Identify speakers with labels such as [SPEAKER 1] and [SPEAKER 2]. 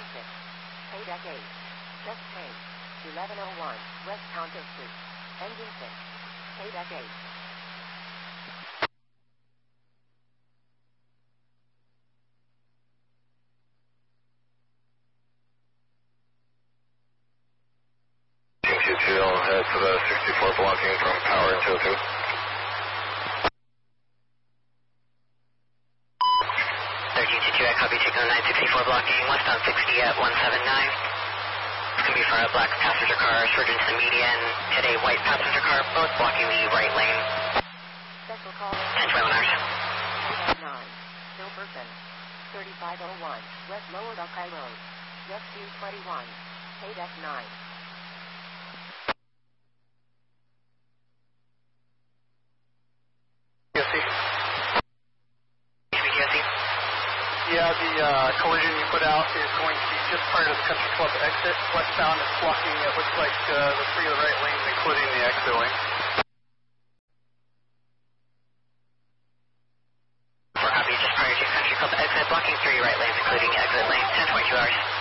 [SPEAKER 1] 6. Pay deck 8. Just change. 1101, West Conto Street. Engine 6. Pay deck 8.
[SPEAKER 2] Q2, I'll head for the 64 blocking from power and 202.
[SPEAKER 3] I copy, taking on 964 blocking, westbound 60 at 179. It's going to be for a black passenger car, swerved into the median, hit a white passenger car, both blocking the right lane.
[SPEAKER 1] Special call.
[SPEAKER 3] 1021 hours.
[SPEAKER 1] 9. Silverton. 3501, West Lower Buckeye Road. Just 221. Pay deck 9.
[SPEAKER 4] Yeah, the collision you put out is going to be just part of the Country Club exit. Westbound is blocking, it looks like, the 3 of the right lanes, including the exit lane.
[SPEAKER 3] We're happy just prior to Country Club exit, blocking 3 right lanes, including exit lane, 1022 hours.